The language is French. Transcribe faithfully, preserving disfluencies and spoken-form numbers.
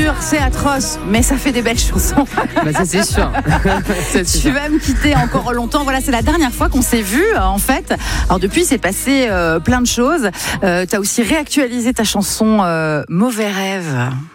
dur, c'est atroce, mais ça fait des belles chansons. Bah ça c'est sûr. C'est Tu sûr. vas me quitter encore longtemps. Voilà, c'est la dernière fois qu'on s'est vu en fait. Alors depuis, c'est passé euh, plein de choses. Euh, tu as aussi réactualisé ta chanson euh, Mauvais rêve.